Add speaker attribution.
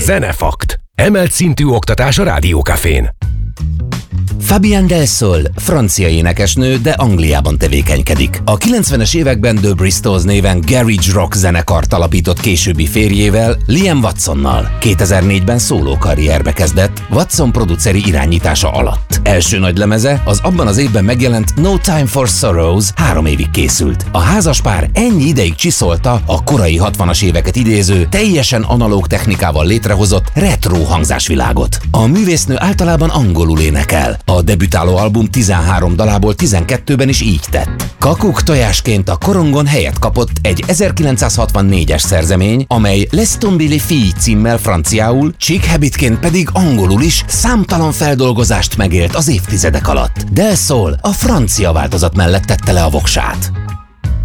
Speaker 1: Zenefakt. Emelt szintű oktatás a Rádiókafén.
Speaker 2: Fabienne Del Sol francia énekesnő, de Angliában tevékenykedik. A 90-es években The Bristols néven garage rock zenekart alapított későbbi férjével, Liam Watsonnal. 2004-ben szóló karrierbe kezdett, Watson produceri irányítása alatt. Első nagylemeze az abban az évben megjelent No Time for Sorrows 3 évig készült. A házaspár ennyi ideig csiszolta a korai 60-as éveket idéző, teljesen analóg technikával létrehozott retro hangzásvilágot. A művésznő általában angolul énekel. A debütáló album 13 dalából 12-ben is így tett. Kakuk tojásként a korongon helyet kapott egy 1964-es szerzemény, amely Les Tomber les filles címmel franciául, Chic Habitként pedig angolul is számtalan feldolgozást megélt az évtizedek alatt. Del Sol a francia változat mellett tette le a voksát.